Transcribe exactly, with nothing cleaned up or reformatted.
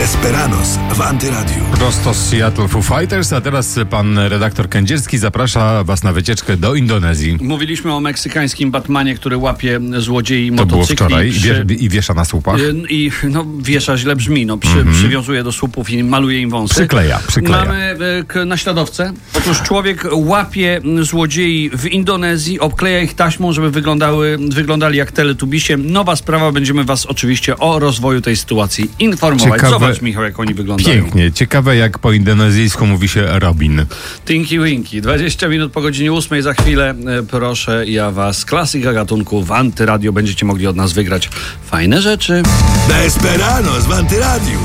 Desperados w Antyradiu. Prosto z Seattle Foo Fighters, a teraz pan redaktor Kędzierski zaprasza was na wycieczkę do Indonezji. Mówiliśmy o meksykańskim Batmanie, który łapie złodziei To motocykli. było wczoraj i, przy... wie, i wiesza na słupach. I no, wiesza źle brzmi, no, przy, Mhm. przywiązuje do słupów i maluje im wąsy. Przykleja, przykleja. Mamy y, k- naśladowcę. Otóż człowiek łapie złodziei w Indonezji, obkleja ich taśmą, żeby wyglądały, wyglądali jak teletubisie. Nowa sprawa, będziemy was oczywiście o rozwoju tej sytuacji informować. Ciekawe- Zobacz, Michał, jak oni wyglądają. Pięknie. Ciekawe, jak po indonezyjsku mówi się Robin. Tinky Winky. dwadzieścia minut po godzinie ósmej. Za chwilę e, proszę ja was, klasyka gatunku w Antyradio. Będziecie mogli od nas wygrać fajne rzeczy. Desperados w Antyradiu.